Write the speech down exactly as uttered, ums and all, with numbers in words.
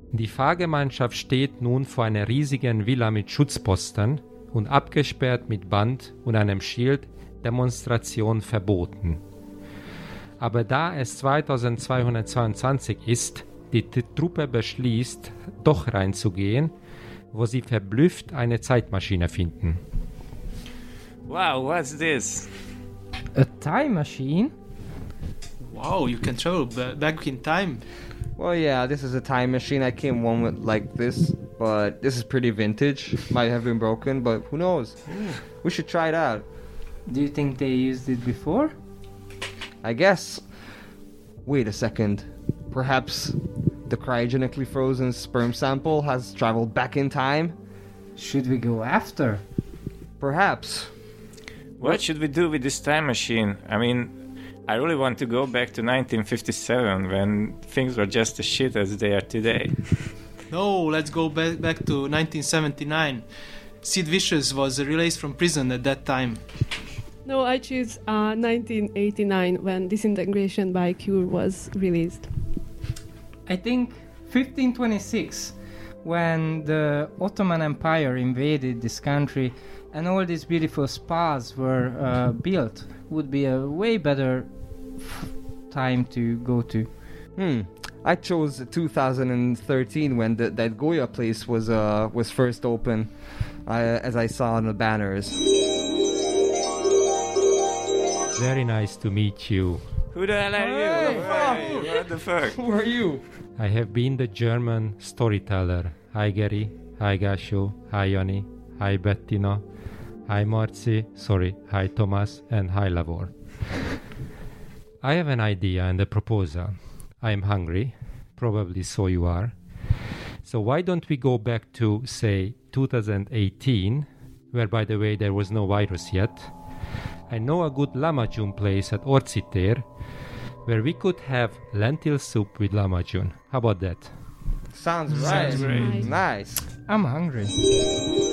Die Fahrgemeinschaft steht nun vor einer riesigen Villa mit Schutzposten und abgesperrt mit Band und einem Schild Demonstration verboten. Aber da es zweitausendzweihundertzweiundzwanzig ist, die T- Truppe beschließt, doch reinzugehen, wo sie verblüfft eine Zeitmaschine finden. Wow, what's this? A time machine? Wow, you can travel ba- back in time. Well, yeah, this is a time machine. I came one with like this, but this is pretty vintage. Might have been broken, but who knows? We should try it out. Do you think they used it before? I guess. Wait a second. Perhaps the cryogenically frozen sperm sample has traveled back in time? Should we go after? Perhaps. What should we do with this time machine? I mean, I really want to go back to nineteen fifty-seven when things were just as shit as they are today. No, let's go back back to nineteen seventy-nine. Sid Vicious was released from prison at that time. No, I choose uh, nineteen eighty-nine when Disintegration by Cure was released. I think fifteen twenty-six, when the Ottoman Empire invaded this country and all these beautiful spas were uh, built, would be a way better f- time to go to. Hmm. I chose two thousand thirteen when the, that Goya place was uh was first open, uh, as I saw on the banners. Very nice to meet you. Who the hell are Hey, you? fuck. Hey, what the fuck? Who are you? I have been the German storyteller. Hi Gary, hi Gasho, hi Joni, hi Bettina, hi Marci, sorry, hi Thomas, and hi Lavor. I have an idea and a proposal. I am hungry, probably so you are. So why don't we go back to, say, two thousand eighteen, where, by the way, there was no virus yet. I know a good lamajun place at Orciter, where we could have lentil soup with lamajun. How about that? Sounds right. Sounds great. Nice. I'm hungry.